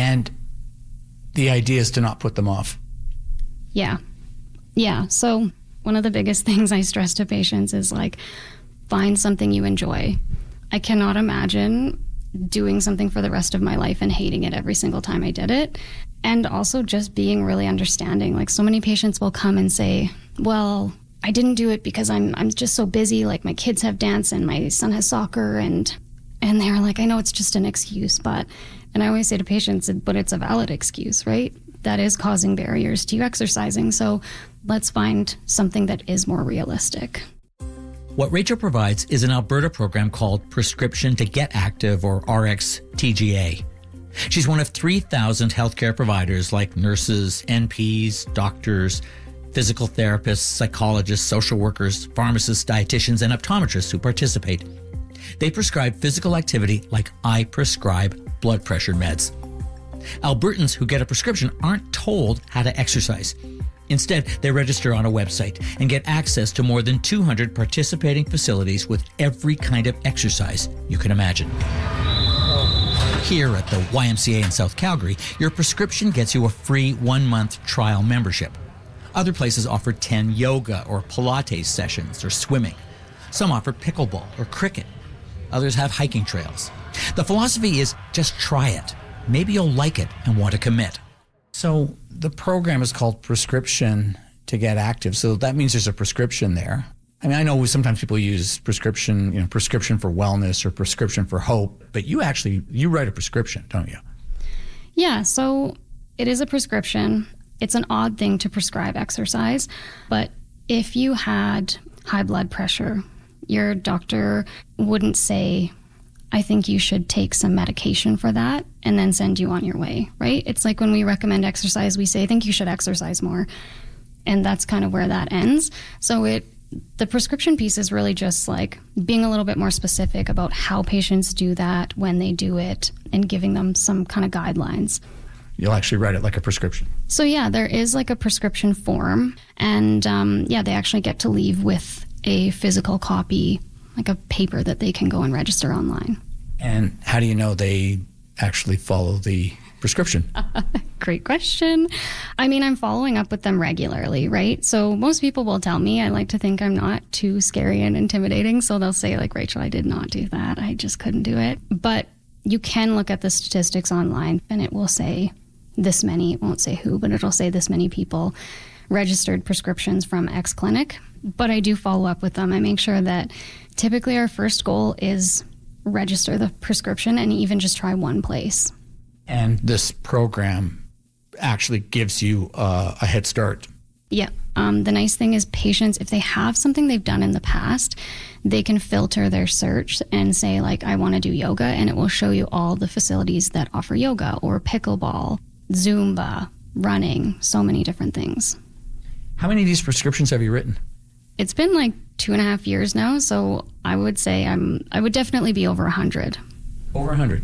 And the idea is to not put them off. Yeah. So one of the biggest things I stress to patients is like, find something you enjoy. I cannot imagine doing something for the rest of my life and hating it every single time I did it. And also just being really understanding. Like, so many patients will come and say, well, I didn't do it because I'm just so busy. Like, my kids have dance and my son has soccer. And they're like, I know it's just an excuse, and I always say to patients, but it's a valid excuse, right? That is causing barriers to you exercising. So let's find something that is more realistic. What Rachel provides is an Alberta program called Prescription to Get Active, or RxTGA. She's one of 3,000 healthcare providers like nurses, NPs, doctors, physical therapists, psychologists, social workers, pharmacists, dietitians, and optometrists who participate. They prescribe physical activity like I prescribe blood pressure meds. Albertans who get a prescription aren't told how to exercise. Instead, they register on a website and get access to more than 200 participating facilities with every kind of exercise you can imagine. Here at the YMCA in South Calgary, your prescription gets you a free 1-month trial membership. Other places offer 10 yoga or Pilates sessions or swimming. Some offer pickleball or cricket. Others have hiking trails. The philosophy is just try it. Maybe you'll like it and want to commit. So the program is called Prescription to Get Active. So that means there's a prescription there. I mean, I know sometimes people use prescription, prescription for wellness or prescription for hope, but you write a prescription, don't you? Yeah, so it is a prescription. It's an odd thing to prescribe exercise, but if you had high blood pressure, your doctor wouldn't say, I think you should take some medication for that and then send you on your way, right? It's like when we recommend exercise, we say, I think you should exercise more. And that's kind of where that ends. So the prescription piece is really just like being a little bit more specific about how patients do that, when they do it, and giving them some kind of guidelines. You'll actually write it like a prescription. So yeah, there is like a prescription form, and they actually get to leave with a physical copy, like a paper that they can go and register online. And how do you know they actually follow the prescription? Great question. I mean, I'm following up with them regularly, right? So most people will tell me, I like to think I'm not too scary and intimidating. So they'll say like, Rachel, I did not do that. I just couldn't do it. But you can look at the statistics online and it will say this many, it won't say who, but it'll say this many people registered prescriptions from X clinic. But I do follow up with them. I make sure that typically our first goal is register the prescription and even just try one place. And this program actually gives you a head start. Yeah. The nice thing is patients, if they have something they've done in the past, they can filter their search and say, like, I want to do yoga, and it will show you all the facilities that offer yoga or pickleball, Zumba, running, so many different things. How many of these prescriptions have you written? It's been like 2.5 years now, so I would say I would definitely be over 100. Over 100.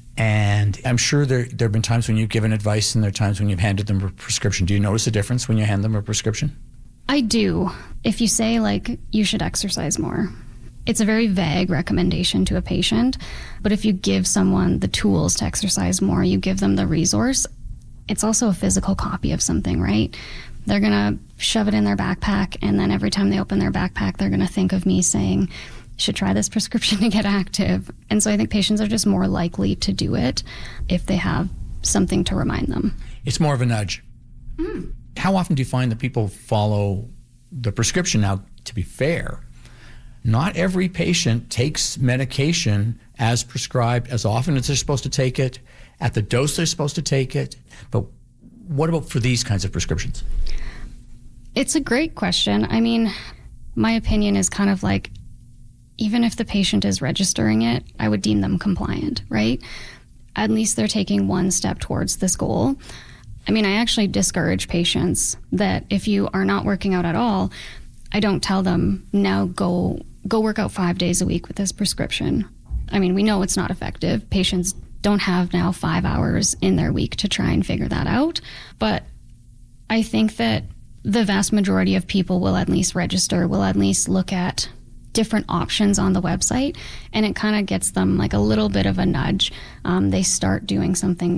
And I'm sure there have been times when you've given advice and there are times when you've handed them a prescription. Do you notice a difference when you hand them a prescription? I do. If you say, like, you should exercise more, it's a very vague recommendation to a patient. But if you give someone the tools to exercise more, you give them the resource, it's also a physical copy of something, right? They're going to shove it in their backpack, and then every time they open their backpack, they're going to think of me saying, you should try this prescription to get active. And so I think patients are just more likely to do it if they have something to remind them. It's more of a nudge. Mm. How often do you find that people follow the prescription? Now, to be fair, not every patient takes medication as prescribed as often as they're supposed to take it, at the dose they're supposed to take it. But what about for these kinds of prescriptions? It's a great question. I mean, my opinion is kind of like, even if the patient is registering it, I would deem them compliant, right? At least they're taking one step towards this goal. I mean, I actually discourage patients that if you are not working out at all, I don't tell them, now go work out 5 days a week with this prescription. I mean, we know it's not effective. Patients don't have now 5 hours in their week to try and figure that out. But I think that the vast majority of people will at least register, will at least look at different options on the website, and it kind of gets them like a little bit of a nudge. They start doing something